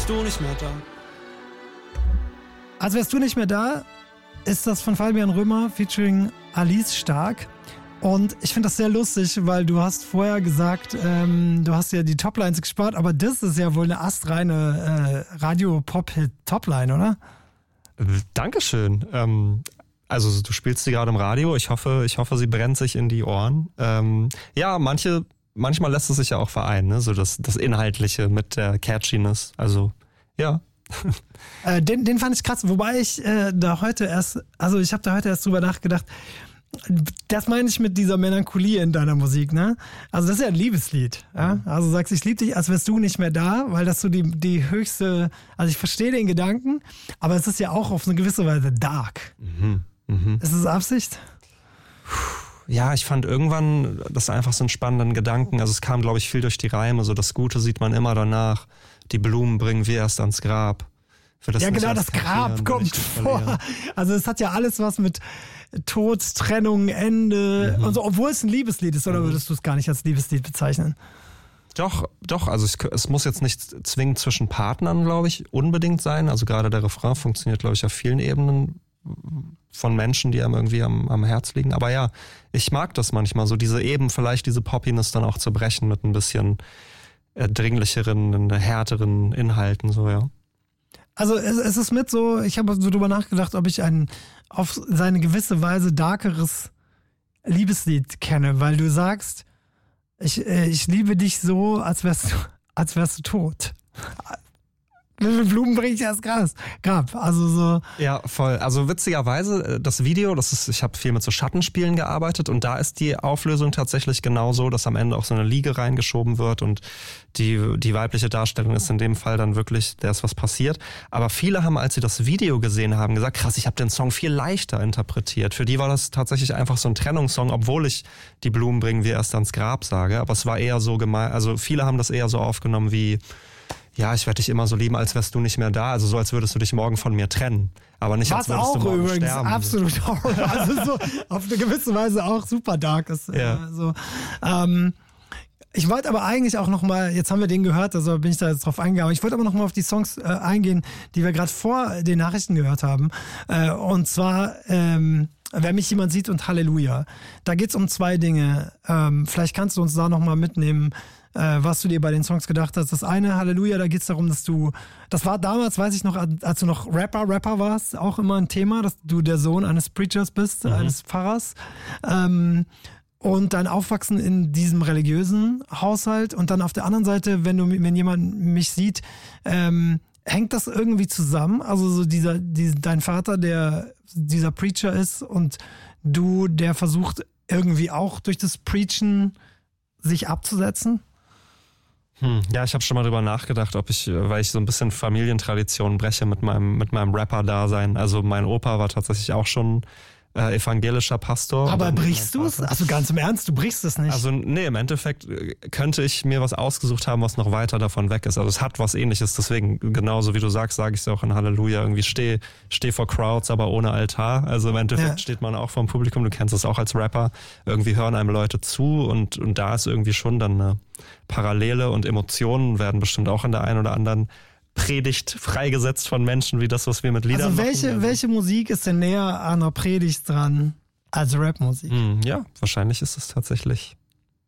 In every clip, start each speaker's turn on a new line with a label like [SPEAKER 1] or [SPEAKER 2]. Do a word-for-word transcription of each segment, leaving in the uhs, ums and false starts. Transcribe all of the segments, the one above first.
[SPEAKER 1] wärst du nicht mehr da.
[SPEAKER 2] Als wärst du nicht mehr da, ist das von Fabian Römer featuring Alice Stark. Und ich finde das sehr lustig, weil du hast vorher gesagt, ähm, du hast ja die Toplines gespart, aber das ist ja wohl eine astreine äh, Radio-Pop-Hit-Topline, oder?
[SPEAKER 3] Dankeschön. Ähm, also du spielst sie gerade im Radio. Ich hoffe, ich hoffe, sie brennt sich in die Ohren. Ähm, ja, manche, manchmal lässt es sich ja auch vereinen, ne? So das, das Inhaltliche mit der Catchiness. Also ja.
[SPEAKER 2] äh, den, den fand ich krass, wobei ich äh, da heute erst, also ich habe da heute erst drüber nachgedacht. Das meine ich mit dieser Melancholie in deiner Musik, ne? Also das ist ja ein Liebeslied, ja? Also du sagst, ich liebe dich, als wärst du nicht mehr da, weil das so die, die höchste, also ich verstehe den Gedanken, aber es ist ja auch auf eine gewisse Weise dark.
[SPEAKER 3] Mhm. Mhm.
[SPEAKER 2] Ist es Absicht?
[SPEAKER 3] Ja, ich fand irgendwann das einfach so einen spannenden Gedanken. Also es kam, glaube ich, viel durch die Reime. So das Gute sieht man immer danach. Die Blumen bringen wir erst ans Grab. Für das
[SPEAKER 2] ja, genau, das Grab kommt vor. Also es hat ja alles was mit Tod, Trennung, Ende. Mhm. Und so, obwohl es ein Liebeslied ist, oder mhm. würdest du es gar nicht als Liebeslied bezeichnen?
[SPEAKER 3] Doch, doch. Also es, es muss jetzt nicht zwingend zwischen Partnern, glaube ich, unbedingt sein. Also gerade der Refrain funktioniert, glaube ich, auf vielen Ebenen von Menschen, die einem irgendwie am, am Herz liegen. Aber ja, ich mag das manchmal, so diese eben vielleicht diese Poppiness dann auch zu brechen mit ein bisschen äh, dringlicheren, härteren Inhalten, so, ja.
[SPEAKER 2] Also es, es ist mit so, ich habe so drüber nachgedacht, ob ich ein auf seine gewisse Weise darkeres Liebeslied kenne, weil du sagst, ich, äh, ich liebe dich so, als wärst du, als wärst du tot. Wie viele Blumen bringe ich erst Gras? Grab, also so.
[SPEAKER 3] Ja, voll. Also witzigerweise, das Video, das ist, ich habe viel mit so Schattenspielen gearbeitet und da ist die Auflösung tatsächlich genauso, dass am Ende auch so eine Liege reingeschoben wird und die, die weibliche Darstellung ist in dem Fall dann wirklich, da ist was passiert. Aber viele haben, als sie das Video gesehen haben, gesagt, krass, ich habe den Song viel leichter interpretiert. Für die war das tatsächlich einfach so ein Trennungssong, obwohl ich die Blumen bringen wir erst ans Grab sage. Aber es war eher so gemein, also viele haben das eher so aufgenommen wie, ja, ich werde dich immer so lieben, als wärst du nicht mehr da. Also so, als würdest du dich morgen von mir trennen. Aber nicht,
[SPEAKER 2] was
[SPEAKER 3] als würdest
[SPEAKER 2] auch
[SPEAKER 3] du morgen
[SPEAKER 2] übrigens
[SPEAKER 3] sterben.
[SPEAKER 2] Absolut Horror. Also so auf eine gewisse Weise auch super dark ist.
[SPEAKER 3] Ja.
[SPEAKER 2] Äh, so. ähm, ich wollte aber eigentlich auch nochmal, jetzt haben wir den gehört, also bin ich da jetzt drauf eingegangen. Ich wollte aber nochmal auf die Songs äh, eingehen, die wir gerade vor den Nachrichten gehört haben. Äh, und zwar ähm, Wer mich jemand sieht und Halleluja. Da geht's um zwei Dinge. Ähm, vielleicht kannst du uns da nochmal mitnehmen, äh, was du dir bei den Songs gedacht hast. Das eine, Halleluja, da geht's darum, dass du, das war damals, weiß ich noch, als du noch Rapper, Rapper warst, auch immer ein Thema, dass du der Sohn eines Preachers bist, mhm. eines Pfarrers. Ähm, und dein Aufwachsen in diesem religiösen Haushalt. Und dann auf der anderen Seite, wenn du, wenn jemand mich sieht, ähm, hängt das irgendwie zusammen? Also so dieser, dieser, dein Vater, der dieser Preacher ist und du, der versucht irgendwie auch durch das Preachen sich abzusetzen?
[SPEAKER 3] Hm, ja, ich habe schon mal drüber nachgedacht, ob ich, weil ich so ein bisschen Familientradition breche mit meinem, mit meinem Rapper-Dasein. Also mein Opa war tatsächlich auch schon äh, evangelischer Pastor.
[SPEAKER 2] Aber brichst du es? Also ganz im Ernst, du brichst es nicht?
[SPEAKER 3] Also nee, im Endeffekt könnte ich mir was ausgesucht haben, was noch weiter davon weg ist. Also es hat was Ähnliches, deswegen genauso wie du sagst, sage ich es auch in Halleluja. Irgendwie steh, steh vor Crowds, aber ohne Altar. Also im Endeffekt ja. steht man auch vor dem Publikum, du kennst es auch als Rapper. Irgendwie hören einem Leute zu und, und da ist irgendwie schon dann eine Parallele und Emotionen werden bestimmt auch in der einen oder anderen Predigt freigesetzt von Menschen, wie das, was wir mit Liedern
[SPEAKER 2] also welche,
[SPEAKER 3] machen. Also
[SPEAKER 2] welche Musik ist denn näher an einer Predigt dran als Rapmusik?
[SPEAKER 3] Hm, ja, wahrscheinlich ist es tatsächlich,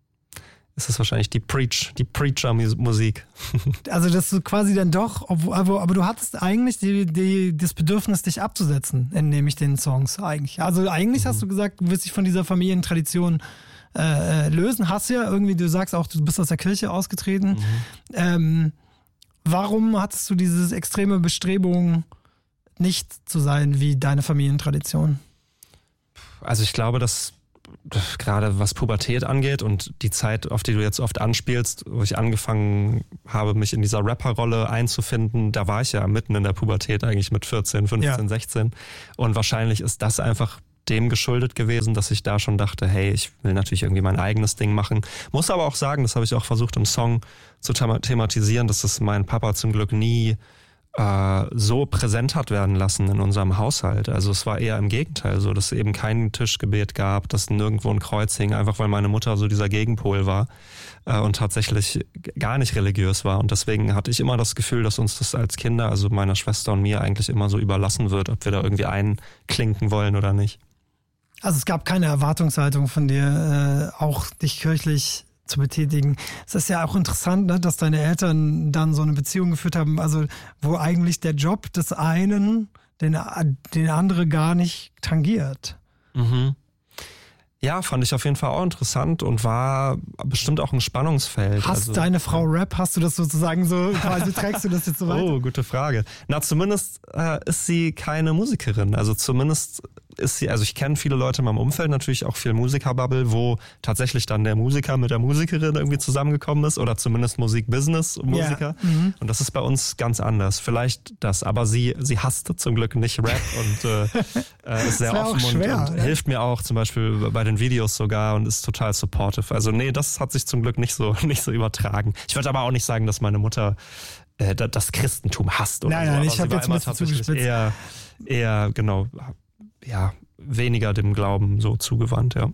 [SPEAKER 3] ist es wahrscheinlich die Preach, die Preacher-Musik.
[SPEAKER 2] Also dass du quasi dann doch, aber, aber du hattest eigentlich die, die, das Bedürfnis, dich abzusetzen, entnehme ich den Songs eigentlich. Also eigentlich mhm. hast du gesagt, du willst dich von dieser Familientradition äh, lösen. Hast ja irgendwie, du sagst auch, du bist aus der Kirche ausgetreten. Mhm. Ähm, Warum hattest du diese extreme Bestrebung, nicht zu sein wie deine Familientradition?
[SPEAKER 3] Also ich glaube, dass gerade was Pubertät angeht und die Zeit, auf die du jetzt oft anspielst, wo ich angefangen habe, mich in dieser Rapper-Rolle einzufinden, da war ich ja mitten in der Pubertät eigentlich mit vierzehn, fünfzehn, ja. sechzehn. Und wahrscheinlich ist das einfach dem geschuldet gewesen, dass ich da schon dachte, hey, ich will natürlich irgendwie mein eigenes Ding machen. Muss aber auch sagen, das habe ich auch versucht im Song zu thematisieren, dass das mein Papa zum Glück nie äh, so präsent hat werden lassen in unserem Haushalt. Also es war eher im Gegenteil so, dass es eben kein Tischgebet gab, dass nirgendwo ein Kreuz hing, einfach weil meine Mutter so dieser Gegenpol war äh, und tatsächlich gar nicht religiös war. Und deswegen hatte ich immer das Gefühl, dass uns das als Kinder, also meiner Schwester und mir, eigentlich immer so überlassen wird, ob wir da irgendwie einklinken wollen oder nicht.
[SPEAKER 2] Also es gab keine Erwartungshaltung von dir, äh, auch dich kirchlich zu betätigen. Es ist ja auch interessant, ne, dass deine Eltern dann so eine Beziehung geführt haben, also wo eigentlich der Job des einen den, den andere gar nicht tangiert.
[SPEAKER 3] Mhm. Ja, fand ich auf jeden Fall auch interessant und war bestimmt auch ein Spannungsfeld.
[SPEAKER 2] Hast
[SPEAKER 3] also,
[SPEAKER 2] deine Frau Rap, hast du das sozusagen so, quasi trägst du das jetzt so weiter?
[SPEAKER 3] Oh, gute Frage. Na, zumindest äh, ist sie keine Musikerin. Also zumindest ist sie, also ich kenne viele Leute in meinem Umfeld, natürlich auch viel Musikerbubble, wo tatsächlich dann der Musiker mit der Musikerin irgendwie zusammengekommen ist oder zumindest Musikbusiness-Musiker.
[SPEAKER 2] Ja. Mhm.
[SPEAKER 3] Und das ist bei uns ganz anders. Vielleicht das, aber sie, sie hasste zum Glück nicht Rap und äh, äh, ist sehr offen
[SPEAKER 2] schwer,
[SPEAKER 3] und, und
[SPEAKER 2] ja.
[SPEAKER 3] hilft mir auch zum Beispiel bei den Videos sogar und ist total supportive. Also nee, das hat sich zum Glück nicht so, nicht so übertragen. Ich würde aber auch nicht sagen, dass meine Mutter äh, das Christentum hasst oder
[SPEAKER 2] nein,
[SPEAKER 3] so.
[SPEAKER 2] Nein,
[SPEAKER 3] aber
[SPEAKER 2] ich habe jetzt
[SPEAKER 3] immer
[SPEAKER 2] ein bisschen zugespitzt.
[SPEAKER 3] Eher, eher, genau, ja, weniger dem Glauben so zugewandt, ja.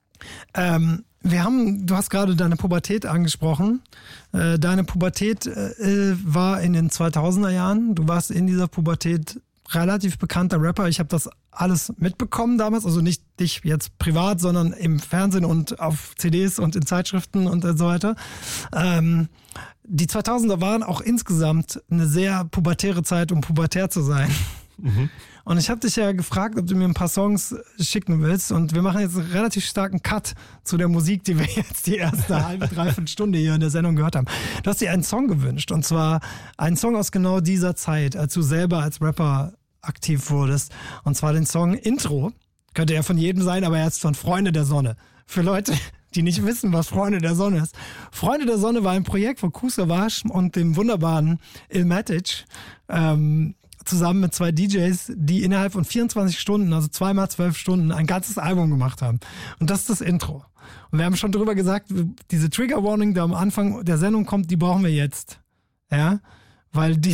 [SPEAKER 2] Ähm, wir haben, du hast gerade deine Pubertät angesprochen. Äh, deine Pubertät äh, war in den zweitausender Jahren. Du warst in dieser Pubertät relativ bekannter Rapper. Ich habe das alles mitbekommen damals, also nicht dich jetzt privat, sondern im Fernsehen und auf C Ds und in Zeitschriften und so weiter. Ähm, die zweitausender waren auch insgesamt eine sehr pubertäre Zeit, um pubertär zu sein. Mhm. Und ich habe dich ja gefragt, ob du mir ein paar Songs schicken willst. Und wir machen jetzt einen relativ starken Cut zu der Musik, die wir jetzt die erste halbe, dreiviertel Stunde hier in der Sendung gehört haben. Du hast dir einen Song gewünscht. Und zwar einen Song aus genau dieser Zeit, als du selber als Rapper aktiv wurdest. Und zwar den Song Intro. Könnte ja von jedem sein, aber er ist von Freunde der Sonne. Für Leute, die nicht wissen, was Freunde der Sonne ist. Freunde der Sonne war ein Projekt von Koos Savas und dem wunderbaren Illmatic. Ähm, zusammen mit zwei D Js, die innerhalb von vierundzwanzig Stunden, also zweimal zwölf Stunden, ein ganzes Album gemacht haben. Und das ist das Intro. Und wir haben schon drüber gesagt, diese Trigger Warning, die am Anfang der Sendung kommt, die brauchen wir jetzt. Ja, weil die,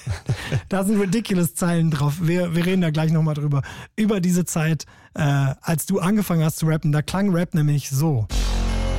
[SPEAKER 2] da sind ridiculous Zeilen drauf. Wir, wir reden da gleich nochmal drüber. Über diese Zeit, äh, als du angefangen hast zu rappen, da klang Rap nämlich so.